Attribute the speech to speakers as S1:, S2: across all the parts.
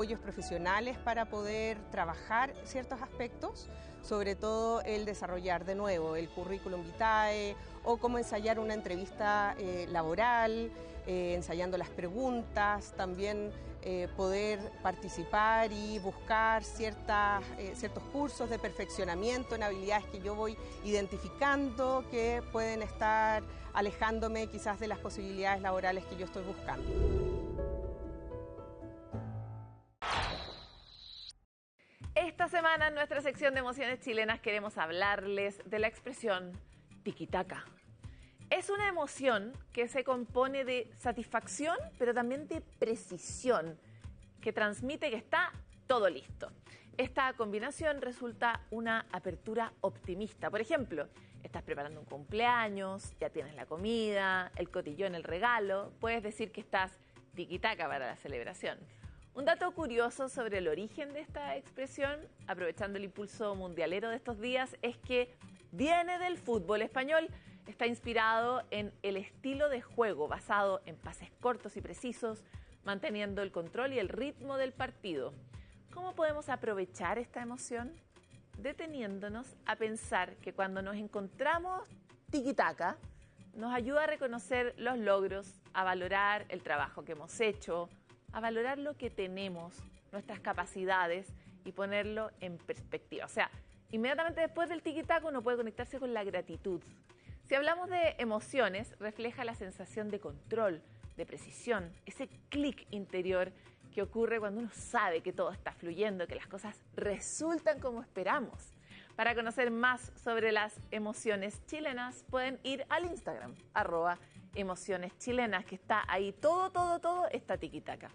S1: apoyos profesionales para poder trabajar ciertos aspectos, sobre todo el desarrollar de nuevo el currículum vitae o cómo ensayar una entrevista laboral, ensayando las preguntas, también poder participar y buscar ciertos cursos de perfeccionamiento en habilidades que yo voy identificando que pueden estar alejándome quizás de las posibilidades laborales que yo estoy buscando.
S2: Esta semana en nuestra sección de emociones chilenas queremos hablarles de la expresión tiki-taka. Es una emoción que se compone de satisfacción, pero también de precisión, que transmite que está todo listo. Esta combinación resulta una apertura optimista. Por ejemplo, estás preparando un cumpleaños, ya tienes la comida, el cotillón, el regalo, puedes decir que estás tiki-taka para la celebración. Un dato curioso sobre el origen de esta expresión, aprovechando el impulso mundialero de estos días, es que viene del fútbol español. Está inspirado en el estilo de juego basado en pases cortos y precisos, manteniendo el control y el ritmo del partido. ¿Cómo podemos aprovechar esta emoción? Deteniéndonos a pensar que cuando nos encontramos tiki-taka, nos ayuda a reconocer los logros, a valorar el trabajo que hemos hecho, a valorar lo que tenemos, nuestras capacidades y ponerlo en perspectiva. O sea, inmediatamente después del tiki-taka uno puede conectarse con la gratitud. Si hablamos de emociones, refleja la sensación de control, de precisión, ese clic interior que ocurre cuando uno sabe que todo está fluyendo, que las cosas resultan como esperamos. Para conocer más sobre las emociones chilenas, pueden ir al Instagram, @emocioneschilenas, que está ahí todo está tiki-taka.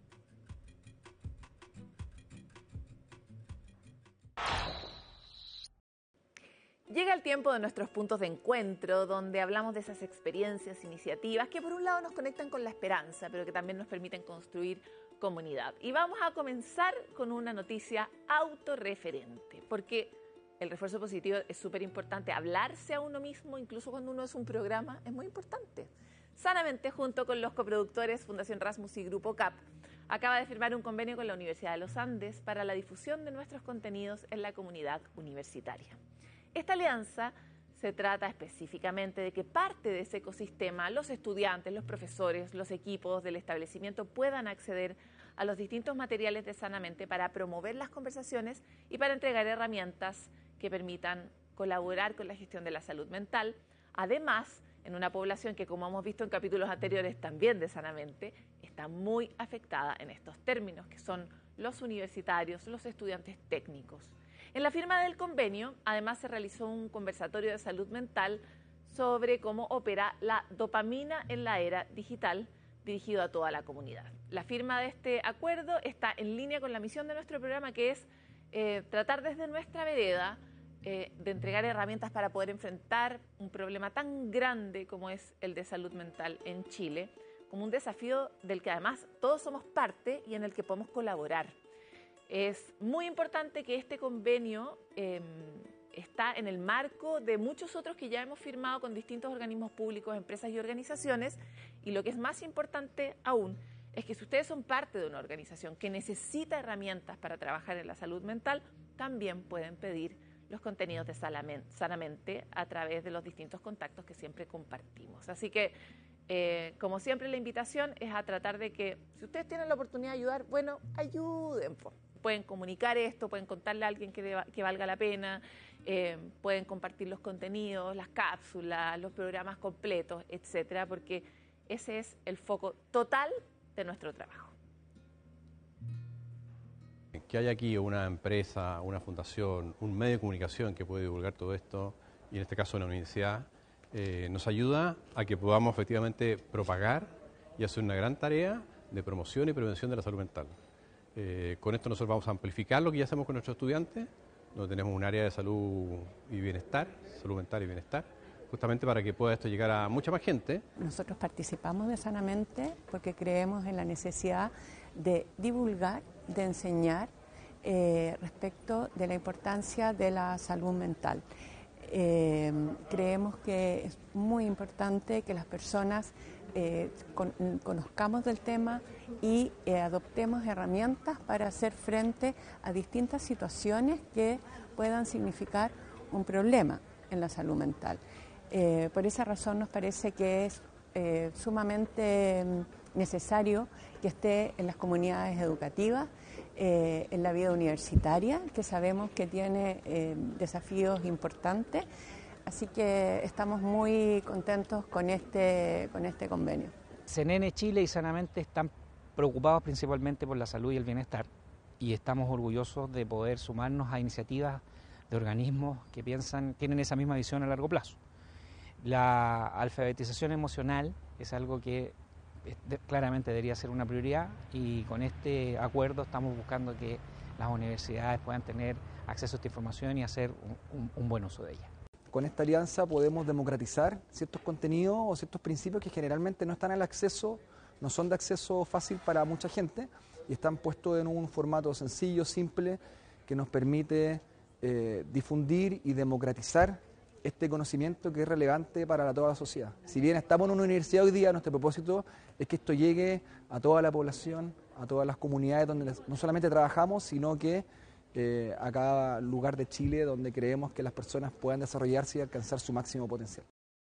S2: Llega el tiempo de nuestros puntos de encuentro, donde hablamos de esas experiencias, iniciativas que por un lado nos conectan con la esperanza, pero que también nos permiten construir comunidad. Y vamos a comenzar con una noticia autorreferente, porque el refuerzo positivo es súper importante. Hablarse a uno mismo, incluso cuando uno es un programa, es muy importante. Sanamente, junto con los coproductores Fundación Rasmus y Grupo CAP, acaba de firmar un convenio con la Universidad de los Andes para la difusión de nuestros contenidos en la comunidad universitaria. Esta alianza se trata específicamente de que parte de ese ecosistema, los estudiantes, los profesores, los equipos del establecimiento puedan acceder a los distintos materiales de Sanamente para promover las conversaciones y para entregar herramientas que permitan colaborar con la gestión de la salud mental. Además, en una población que, como hemos visto en capítulos anteriores también de Sanamente, está muy afectada en estos términos, que son los universitarios, los estudiantes técnicos. En la firma del convenio, además, se realizó un conversatorio de salud mental sobre cómo opera la dopamina en la era digital, dirigido a toda la comunidad. La firma de este acuerdo está en línea con la misión de nuestro programa, que es tratar desde nuestra vereda de entregar herramientas para poder enfrentar un problema tan grande como es el de salud mental en Chile, como un desafío del que además todos somos parte y en el que podemos colaborar. Es muy importante que este convenio está en el marco de muchos otros que ya hemos firmado con distintos organismos públicos, empresas y organizaciones, y lo que es más importante aún es que si ustedes son parte de una organización que necesita herramientas para trabajar en la salud mental, también pueden pedir los contenidos de Sanamente a través de los distintos contactos que siempre compartimos. Así que, como siempre, la invitación es a tratar de que, si ustedes tienen la oportunidad de ayudar, bueno, ayuden. Pueden comunicar esto, pueden contarle a alguien que valga la pena, pueden compartir los contenidos, las cápsulas, los programas completos, etcétera, porque ese es el foco total de nuestro trabajo.
S3: Que haya aquí una empresa, una fundación, un medio de comunicación que puede divulgar todo esto, y en este caso la universidad, nos ayuda a que podamos efectivamente propagar y hacer una gran tarea de promoción y prevención de la salud mental. Con esto nosotros vamos a amplificar lo que ya hacemos con nuestros estudiantes, donde tenemos un área de salud y bienestar, salud mental y bienestar, justamente para que pueda esto llegar a mucha más gente.
S4: Nosotros participamos de Sanamente porque creemos en la necesidad de divulgar, de enseñar respecto de la importancia de la salud mental. Creemos que es muy importante que las personas conozcamos del tema y adoptemos herramientas para hacer frente a distintas situaciones que puedan significar un problema en la salud mental. Por esa razón nos parece que es sumamente necesario que esté en las comunidades educativas, en la vida universitaria, que sabemos que tiene desafíos importantes. Así que estamos muy contentos con este convenio.
S5: CNN Chile y Sanamente están preocupados principalmente por la salud y el bienestar, y estamos orgullosos de poder sumarnos a iniciativas de organismos que tienen esa misma visión a largo plazo. La alfabetización emocional es algo que claramente debería ser una prioridad, y con este acuerdo estamos buscando que las universidades puedan tener acceso a esta información y hacer un buen uso de ella.
S6: Con esta alianza podemos democratizar ciertos contenidos o ciertos principios que generalmente no están al acceso, no son de acceso fácil para mucha gente, y están puestos en un formato sencillo, simple, que nos permite difundir y democratizar este conocimiento que es relevante para toda la sociedad. Si bien estamos en una universidad hoy día, nuestro propósito es que esto llegue a toda la población, a todas las comunidades donde no solamente trabajamos, sino que a cada lugar de Chile donde creemos que las personas puedan desarrollarse y alcanzar su máximo potencial.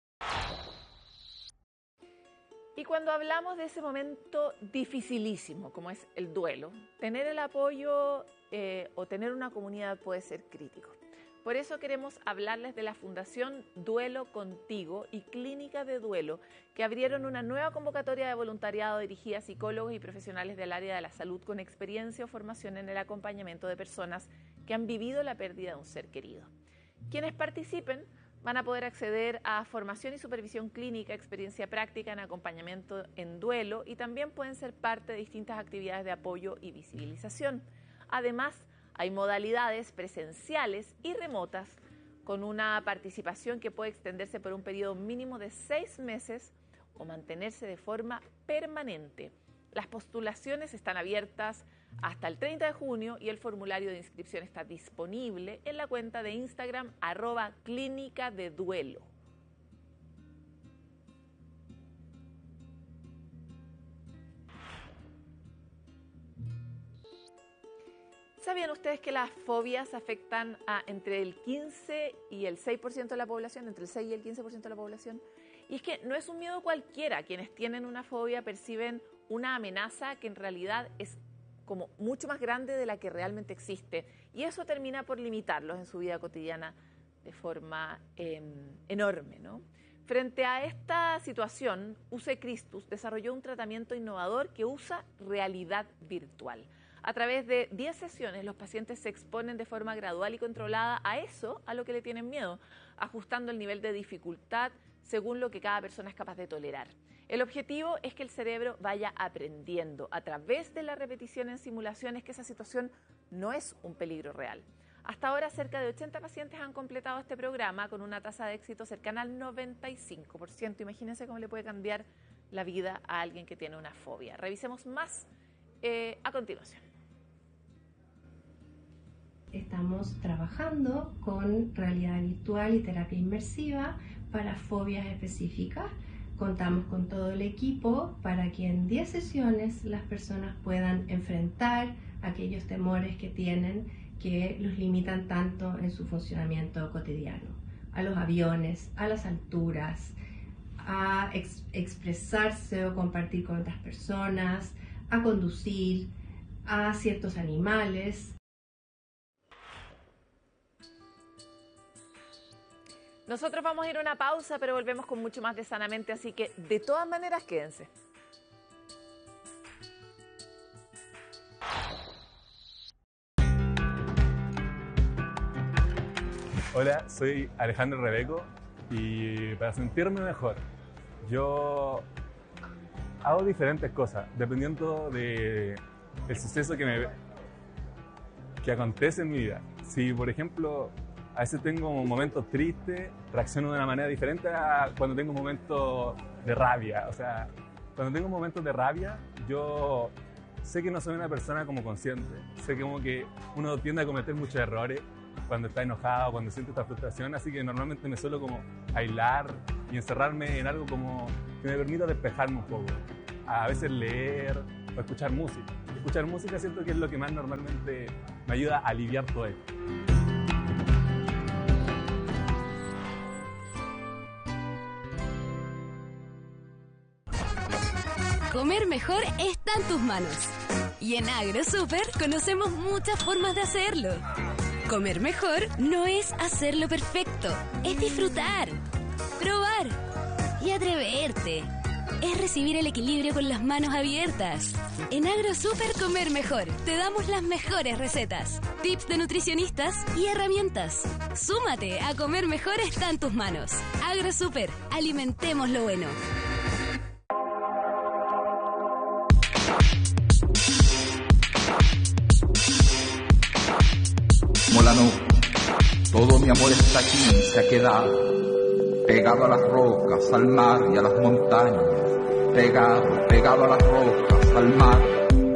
S2: Y cuando hablamos de ese momento dificilísimo, como es el duelo, tener el apoyo o tener una comunidad puede ser crítico. Por eso queremos hablarles de la Fundación Duelo Contigo y Clínica de Duelo, que abrieron una nueva convocatoria de voluntariado dirigida a psicólogos y profesionales del área de la salud con experiencia o formación en el acompañamiento de personas que han vivido la pérdida de un ser querido. Quienes participen van a poder acceder a formación y supervisión clínica, experiencia práctica en acompañamiento en duelo, y también pueden ser parte de distintas actividades de apoyo y visibilización. Además, hay modalidades presenciales y remotas con una participación que puede extenderse por un periodo mínimo de 6 meses o mantenerse de forma permanente. Las postulaciones están abiertas hasta el 30 de junio y el formulario de inscripción está disponible en la cuenta de Instagram @clínica de duelo. ¿Sabían ustedes que las fobias afectan a entre el 15 y el 6% de la población, entre el 6 y el 15% de la población? Y es que no es un miedo cualquiera. Quienes tienen una fobia perciben una amenaza que en realidad es como mucho más grande de la que realmente existe. Y eso termina por limitarlos en su vida cotidiana de forma enorme, ¿no? Frente a esta situación, UC Christus desarrolló un tratamiento innovador que usa realidad virtual. A través de 10 sesiones, los pacientes se exponen de forma gradual y controlada a eso a lo que le tienen miedo, ajustando el nivel de dificultad según lo que cada persona es capaz de tolerar. El objetivo es que el cerebro vaya aprendiendo a través de la repetición en simulaciones que esa situación no es un peligro real. Hasta ahora, cerca de 80 pacientes han completado este programa con una tasa de éxito cercana al 95%. Imagínense cómo le puede cambiar la vida a alguien que tiene una fobia. Revisemos más a continuación.
S7: Estamos trabajando con realidad virtual y terapia inmersiva para fobias específicas. Contamos con todo el equipo para que en 10 sesiones las personas puedan enfrentar aquellos temores que tienen que los limitan tanto en su funcionamiento cotidiano. A los aviones, a las alturas, a expresarse o compartir con otras personas, a conducir, a ciertos animales.
S2: Nosotros vamos a ir a una pausa, pero volvemos con mucho más de Sanamente, así que de todas maneras quédense.
S8: Hola, soy Alejandro Rebeco y para sentirme mejor, yo hago diferentes cosas dependiendo del suceso que acontece en mi vida. Si, por ejemplo, a veces tengo momentos tristes, reacciono de una manera diferente a cuando tengo momentos de rabia. O sea, cuando tengo momentos de rabia, yo sé que no soy una persona como consciente. Sé que como que uno tiende a cometer muchos errores cuando está enojado, cuando siente esta frustración. Así que normalmente me suelo como aislar y encerrarme en algo como que me permita despejarme un poco. A veces leer o escuchar música. Escuchar música siento que es lo que más normalmente me ayuda a aliviar todo esto.
S9: Comer mejor está en tus manos. Y en AgroSuper conocemos muchas formas de hacerlo. Comer mejor no es hacerlo perfecto, es disfrutar, probar y atreverte. Es recibir el equilibrio con las manos abiertas. En AgroSuper Comer Mejor te damos las mejores recetas, tips de nutricionistas y herramientas. Súmate a Comer Mejor está en tus manos. AgroSuper, alimentemos lo bueno.
S10: Molano, todo mi amor está aquí, se ha quedado pegado a las rocas, al mar y a las montañas, pegado a las rocas, al mar